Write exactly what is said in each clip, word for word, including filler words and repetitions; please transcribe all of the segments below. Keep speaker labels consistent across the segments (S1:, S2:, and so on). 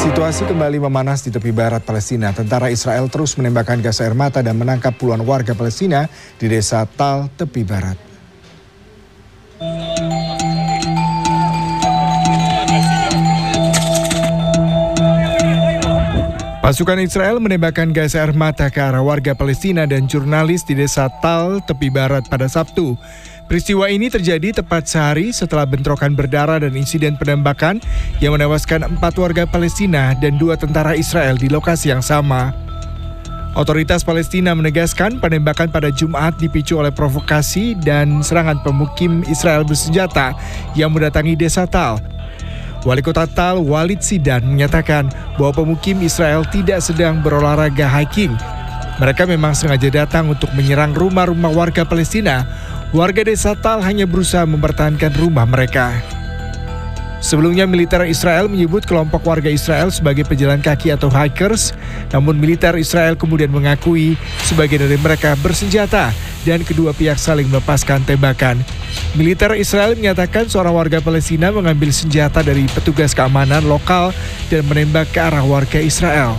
S1: Situasi kembali memanas di tepi barat Palestina. Tentara Israel terus menembakkan gas air mata dan menangkap puluhan warga Palestina di desa Tal, tepi barat. Pasukan Israel menembakkan gas air mata ke arah warga Palestina dan jurnalis di desa Tal, tepi barat pada Sabtu. Peristiwa ini terjadi tepat sehari setelah bentrokan berdarah dan insiden penembakan yang menewaskan empat warga Palestina dan dua tentara Israel di lokasi yang sama. Otoritas Palestina menegaskan penembakan pada Jumat dipicu oleh provokasi dan serangan pemukim Israel bersenjata yang mendatangi desa Tal. Wali Kota Tal, Walid Sidan, menyatakan bahwa pemukim Israel tidak sedang berolahraga hiking. Mereka memang sengaja datang untuk menyerang rumah-rumah warga Palestina. Warga desa Tal hanya berusaha mempertahankan rumah mereka. Sebelumnya militer Israel menyebut kelompok warga Israel sebagai pejalan kaki atau hikers, namun militer Israel kemudian mengakui sebagian dari mereka bersenjata dan kedua pihak saling melepaskan tembakan. Militer Israel menyatakan seorang warga Palestina mengambil senjata dari petugas keamanan lokal dan menembak ke arah warga Israel.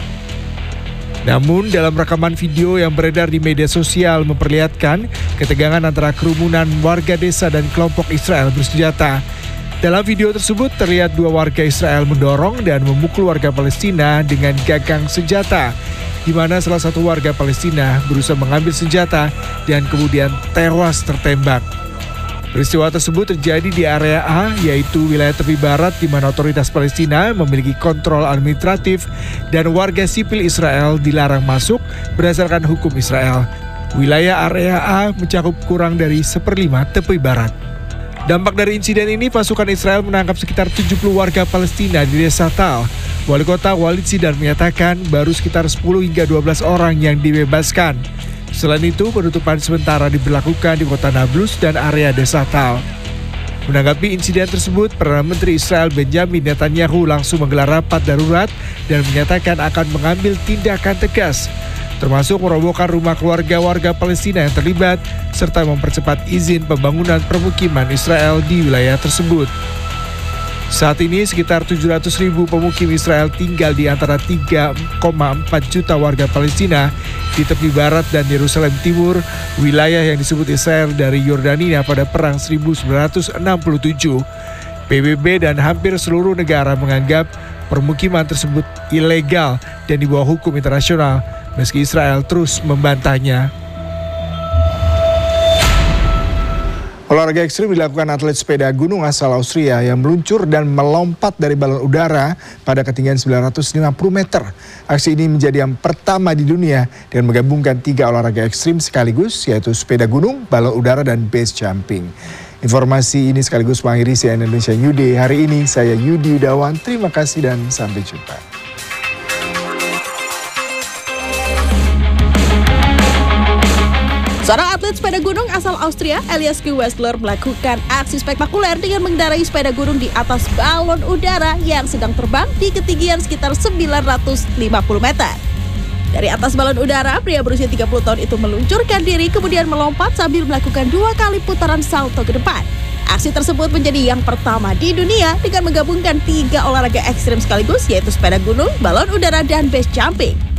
S1: Namun dalam rekaman video yang beredar di media sosial memperlihatkan ketegangan antara kerumunan warga desa dan kelompok Israel bersenjata. Dalam video tersebut terlihat dua warga Israel mendorong dan memukul warga Palestina dengan gagang senjata, di mana salah satu warga Palestina berusaha mengambil senjata dan kemudian tewas tertembak. Peristiwa tersebut terjadi di area A, yaitu wilayah tepi barat di mana otoritas Palestina memiliki kontrol administratif dan warga sipil Israel dilarang masuk berdasarkan hukum Israel. Wilayah area A mencakup kurang dari seperlima tepi barat. Dampak dari insiden ini, pasukan Israel menangkap sekitar tujuh puluh warga Palestina di desa Tal. Wali Kota Walid Sidan menyatakan baru sekitar sepuluh hingga dua belas orang yang dibebaskan. Selain itu, penutupan sementara diberlakukan di kota Nablus dan area desa Tal. Menanggapi insiden tersebut, Perdana Menteri Israel Benjamin Netanyahu langsung menggelar rapat darurat dan menyatakan akan mengambil tindakan tegas, termasuk merobohkan rumah keluarga warga Palestina yang terlibat, serta mempercepat izin pembangunan permukiman Israel di wilayah tersebut. Saat ini sekitar tujuh ratus ribu pemukim Israel tinggal di antara tiga koma empat juta warga Palestina di tepi barat dan Yerusalem Timur, wilayah yang disebut Israel dari Yordania pada Perang seribu sembilan ratus enam puluh tujuh. P B B dan hampir seluruh negara menganggap permukiman tersebut ilegal dan di bawah hukum internasional, meski Israel terus membantahnya. Olahraga ekstrim dilakukan atlet sepeda gunung asal Austria yang meluncur dan melompat dari balon udara pada ketinggian sembilan ratus lima puluh meter. Aksi ini menjadi yang pertama di dunia dan menggabungkan tiga olahraga ekstrim sekaligus, yaitu sepeda gunung, balon udara, dan base jumping. Informasi ini sekaligus mengakhiri C N N Indonesia New Day hari ini. Saya Yudi Yudawan, terima kasih dan sampai jumpa.
S2: Seorang atlet sepeda gunung asal Austria, Elias Q. Wessler, melakukan aksi spektakuler dengan mengendarai sepeda gunung di atas balon udara yang sedang terbang di ketinggian sekitar sembilan ratus lima puluh meter. Dari atas balon udara, pria berusia tiga puluh tahun itu meluncurkan diri kemudian melompat sambil melakukan dua kali putaran salto ke depan. Aksi tersebut menjadi yang pertama di dunia dengan menggabungkan tiga olahraga ekstrim sekaligus, yaitu sepeda gunung, balon udara, dan base jumping.